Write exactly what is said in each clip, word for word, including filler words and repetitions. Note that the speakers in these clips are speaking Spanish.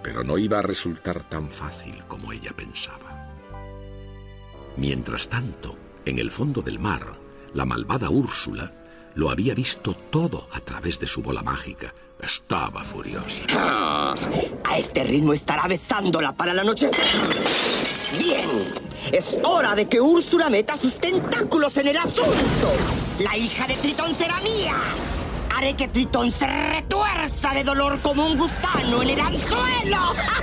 Pero no iba a resultar tan fácil como ella pensaba. Mientras tanto, en el fondo del mar, la malvada Úrsula lo había visto todo a través de su bola mágica. Estaba furiosa. Ah, a este ritmo estará besándola para la noche. Bien, es hora de que Úrsula meta sus tentáculos en el asunto. La hija de Tritón será mía. Haré que Tritón se retuerza de dolor como un gusano en el anzuelo.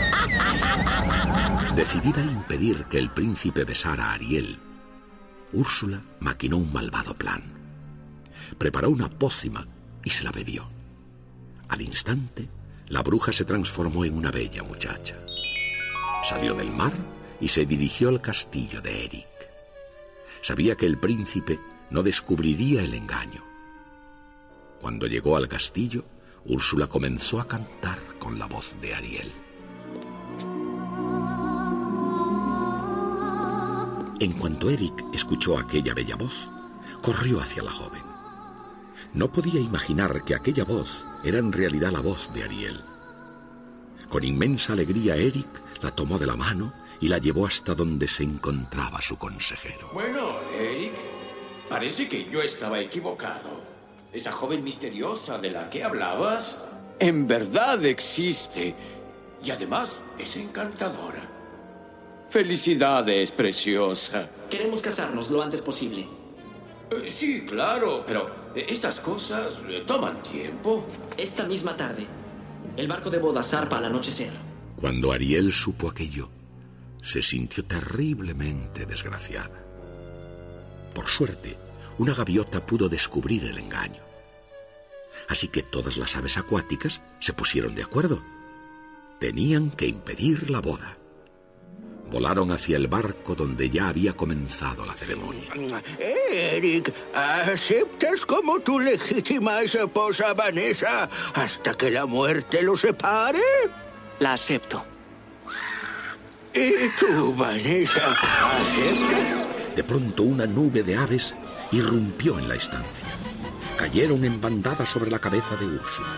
Decidida a impedir que el príncipe besara a Ariel, Úrsula maquinó un malvado plan. Preparó una pócima y se la bebió. Al instante, la bruja se transformó en una bella muchacha. Salió del mar y se dirigió al castillo de Eric. Sabía que el príncipe no descubriría el engaño. Cuando llegó al castillo, Úrsula comenzó a cantar con la voz de Ariel. En cuanto Eric escuchó aquella bella voz, corrió hacia la joven. No podía imaginar que aquella voz era en realidad la voz de Ariel. Con inmensa alegría, Eric la tomó de la mano y la llevó hasta donde se encontraba su consejero. Bueno, Eric, parece que yo estaba equivocado. Esa joven misteriosa de la que hablabas, en verdad existe. Y además es encantadora. Felicidades, preciosa. Queremos casarnos lo antes posible. Eh, sí, claro, pero eh, estas cosas eh, toman tiempo. Esta misma tarde, el barco de boda zarpa al anochecer. Cuando Ariel supo aquello, se sintió terriblemente desgraciada. Por suerte, una gaviota pudo descubrir el engaño. Así que todas las aves acuáticas se pusieron de acuerdo. Tenían que impedir la boda. Volaron hacia el barco donde ya había comenzado la ceremonia. Eric, ¿aceptas como tu legítima esposa Vanessa hasta que la muerte los separe? La acepto. ¿Y tú, Vanessa, aceptas? De pronto una nube de aves irrumpió en la estancia. Cayeron en bandada sobre la cabeza de Úrsula.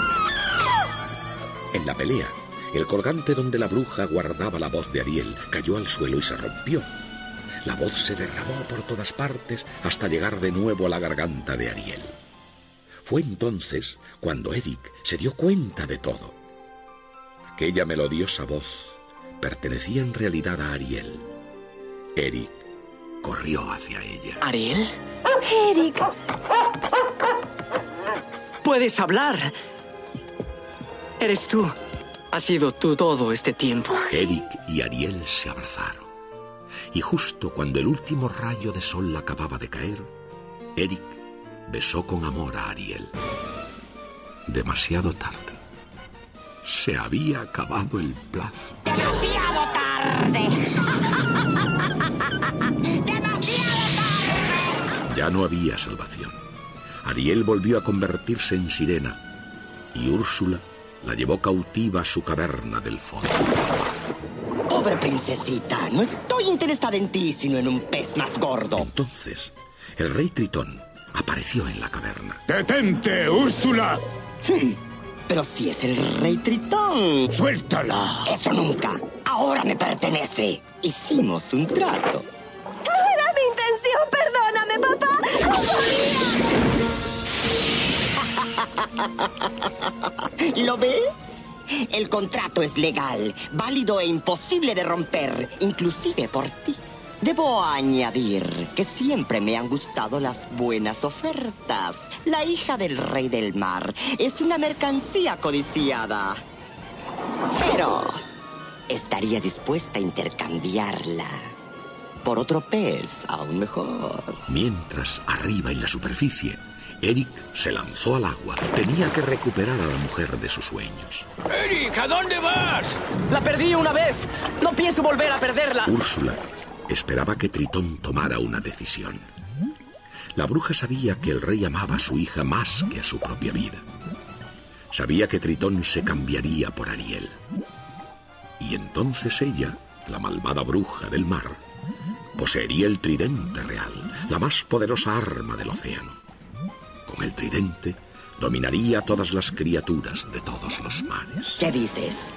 En la pelea, el colgante donde la bruja guardaba la voz de Ariel cayó al suelo y se rompió. La voz se derramó por todas partes hasta llegar de nuevo a la garganta de Ariel. Fue entonces cuando Eric se dio cuenta de todo. Aquella melodiosa voz pertenecía en realidad a Ariel. Eric corrió hacia ella. ¿Ariel? Eric. ¡Puedes hablar! Eres tú. Has sido tú todo este tiempo. Eric y Ariel se abrazaron. Y justo cuando el último rayo de sol acababa de caer, Eric besó con amor a Ariel. Demasiado tarde. Se había acabado el plazo. ¡Demasiado tarde! ¡Demasiado tarde! Ya no había salvación. Ariel volvió a convertirse en sirena y Úrsula la llevó cautiva a su caverna del fondo. Pobre princesita, no estoy interesada en ti, sino en un pez más gordo. Entonces, el rey Tritón apareció en la caverna. ¡Detente, Úrsula! Pero si es el rey Tritón. ¡Suéltala! Eso nunca. Ahora me pertenece. Hicimos un trato. No era mi intención, perdóname, papá. ¿Lo ves? El contrato es legal, válido e imposible de romper, inclusive por ti. Debo añadir que siempre me han gustado las buenas ofertas. La hija del rey del mar es una mercancía codiciada. Pero estaría dispuesta a intercambiarla por otro pez aún mejor. Mientras, arriba en la superficie, Eric se lanzó al agua. Tenía que recuperar a la mujer de sus sueños. Eric, ¿a dónde vas? ¡La perdí una vez! ¡No pienso volver a perderla! Úrsula esperaba que Tritón tomara una decisión. La bruja sabía que el rey amaba a su hija más que a su propia vida. Sabía que Tritón se cambiaría por Ariel. Y entonces ella, la malvada bruja del mar, poseería el tridente real, la más poderosa arma del océano. Con el tridente dominaría a todas las criaturas de todos los mares. ¿Qué dices?